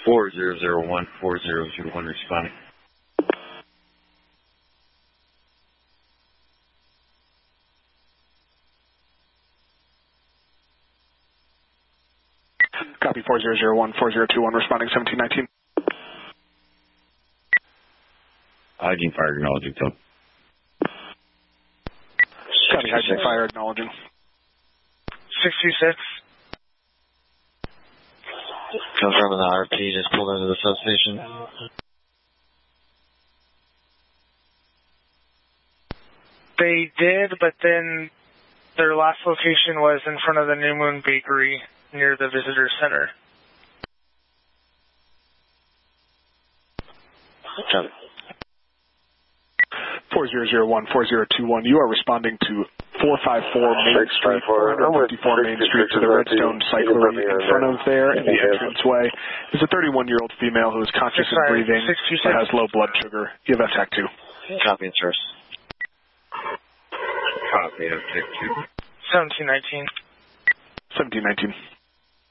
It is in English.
4001, 4001 responding. Copy 4001, 4021 responding 1719. Hygiene fire acknowledging tone. Copy hygiene fire acknowledging. 626. Confirming the RP just pulled into the substation. They did, but then their last location was in front of the New Moon Bakery near the visitor center. Copy. 4001, 4021, you are responding to 454 Main Street, 454 Main Street to the Redstone Cyclery in front of there in the entranceway. There's a 31-year-old female who is conscious and breathing but has low blood sugar. You have FTAC 2. Copy and source. Copy, FTAC 2. 1719. 1719.